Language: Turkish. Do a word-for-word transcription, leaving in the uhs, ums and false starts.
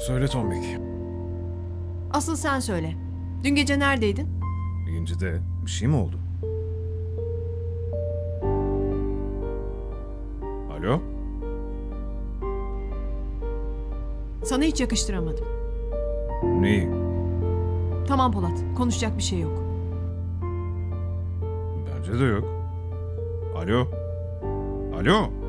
Söyle Tombik. Asıl sen söyle. Dün gece neredeydin? İnci'de bir şey mi oldu? Alo? Sana hiç yakıştıramadım. Neyi? Tamam Polat, konuşacak bir şey yok. Bence de yok. Alo? Alo?